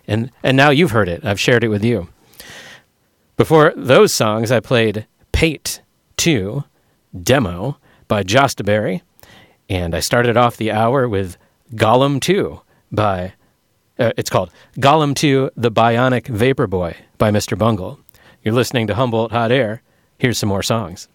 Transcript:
And now you've heard it. I've shared it with you. Before those songs, I played Pate 2 Demo by Jostaberry. And I started off the hour with Gollum 2 by, it's called Gollum 2, The Bionic Vapor Boy by Mr. Bungle. You're listening to Humboldt Hot Air. Here's some more songs.